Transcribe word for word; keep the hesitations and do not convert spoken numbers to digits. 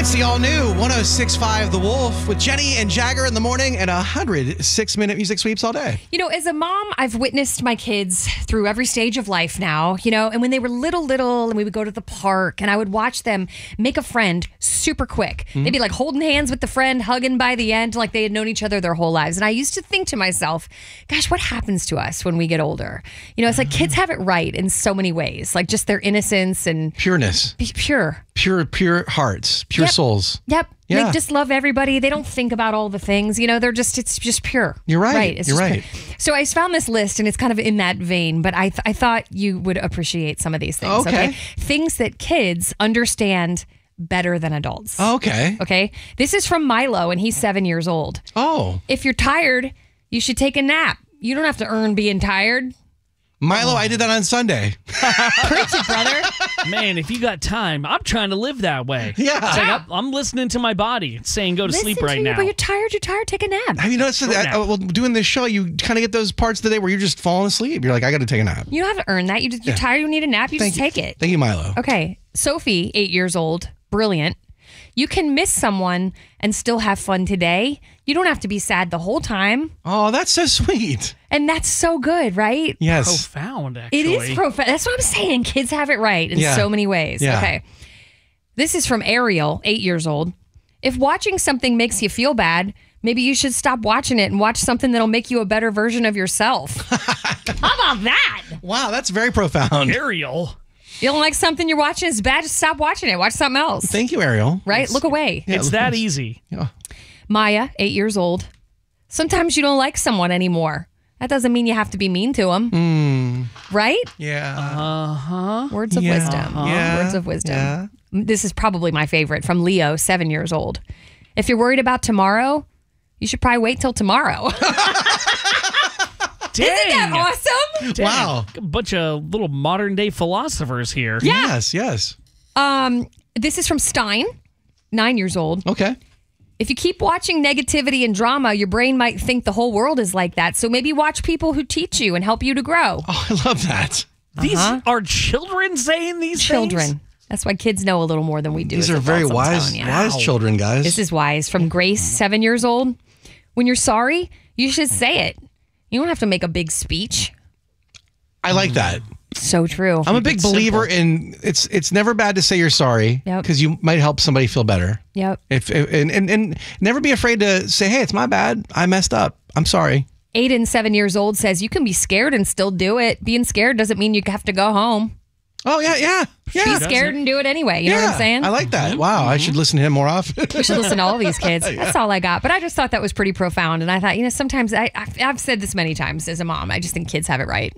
It's the all-new one oh six point five The Wolf with Jenny and Jagger in the morning and one hundred six-minute music sweeps all day. You know, as a mom, I've witnessed my kids through every stage of life now, you know, and when they were little, little, and we would go to the park, and I would watch them make a friend super quick. Mm-hmm. They'd be like holding hands with the friend, hugging by the end, like they had known each other their whole lives. And I used to think to myself, gosh, what happens to us when we get older? You know, it's like kids have it right in so many ways, like just their innocence and pureness. Pure. Pure, pure hearts, pure yep. souls. Yep. Yeah. They just love everybody. They don't think about all the things. You know, they're just, it's just pure. You're right. right. It's You're right. Pure. So I found this list and it's kind of in that vein, but I, th- I thought you would appreciate some of these things. Okay. okay. Things that kids understand better than adults. Okay. Okay. This is from Milo and he's seven years old. Oh. If you're tired, you should take a nap. You don't have to earn being tired. Milo, I did that on Sunday. Preach it, brother. Man, if you got time, I'm trying to live that way. Yeah. It's like I'm, I'm listening to my body. It's saying go to Listen sleep to right you, now. But you're tired, you're tired, take a nap. Have you noticed Short that? nap. Uh, well, doing this show, you kind of get those parts of the day where you're just falling asleep. You're like, I got to take a nap. You don't have to earn that. You just, you're Yeah. tired, you need a nap, you Thank just you. take it. Thank you, Milo. Okay. Sophie, eight years old, brilliant. You can miss someone and still have fun today. You don't have to be sad the whole time. Oh, that's so sweet. And that's so good, right? Yes. Profound, actually. It is profound. That's what I'm saying. Kids have it right in Yeah. so many ways. Yeah. Okay. This is from Ariel, eight years old. If watching something makes you feel bad, maybe you should stop watching it and watch something that'll make you a better version of yourself. How about that? Wow, that's very profound. Ariel. You don't like something you're watching is bad, just stop watching it. Watch something else. Thank you, Ariel. Right? Look away. Yeah, It's look- that easy. Yeah. Maya, eight years old. Sometimes you don't like someone anymore. That doesn't mean you have to be mean to them. Mm, Right? yeah. Uh-huh. Words of Yeah. wisdom. Yeah. Words of wisdom. Yeah. This is probably my favorite from Leo, seven years old. If you're worried about tomorrow, you should probably wait till tomorrow. Dang. Isn't that awesome? Dang. Wow. A bunch of little modern day philosophers here. Yes, yes. Um, this is from Stein, nine years old. Okay. If you keep watching negativity and drama, your brain might think the whole world is like that. So maybe watch people who teach you and help you to grow. Oh, I love that. These Uh-huh. are children saying these Children. things? That's why kids know a little more than we do. These as are very adults, I'm wise, telling you. wise children, guys. This is wise. From Grace, seven years old. When you're sorry, you should say it. You don't have to make a big speech. I like that. So true. I'm a big believer in it's. It's never bad to say you're sorry Yep. because you might help somebody feel better. Yep. If, if and, and and never be afraid to say, "Hey, it's my bad. I messed up. I'm sorry." Aiden, seven years old, says you can be scared and still do it. Being scared doesn't mean you have to go home. Oh yeah, yeah, yeah. Be scared and do it anyway. You yeah. know what I'm saying? I like that. Wow, I should listen to him more often. We should listen to all these kids. That's all I got. But I just thought that was pretty profound. And I thought, you know, sometimes I, I've I've said this many times as a mom. I just think kids have it right.